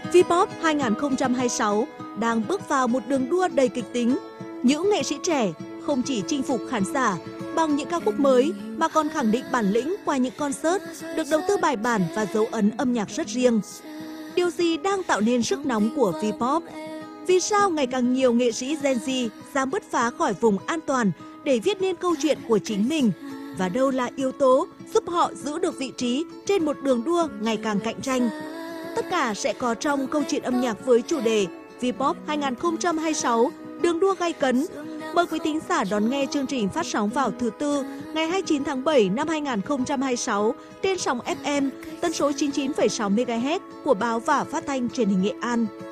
V-pop 2026 đang bước vào một đường đua đầy kịch tính. Những nghệ sĩ trẻ không chỉ chinh phục khán giả bằng những ca khúc mới mà còn khẳng định bản lĩnh qua những concert được đầu tư bài bản và dấu ấn âm nhạc rất riêng. Điều gì đang tạo nên sức nóng của V-pop? Vì sao ngày càng nhiều nghệ sĩ Gen Z dám bứt phá khỏi vùng an toàn để viết nên câu chuyện của chính mình? Và đâu là yếu tố giúp họ giữ được vị trí trên một đường đua ngày càng cạnh tranh? Tất cả sẽ có trong câu chuyện âm nhạc với chủ đề V-pop 2026, đường đua gay cấn. Mời quý thính giả đón nghe chương trình phát sóng vào thứ Tư, ngày 29 tháng 7 năm 2026 trên sóng FM tần số 99,6 MHz của Báo và Phát thanh Truyền hình Nghệ An.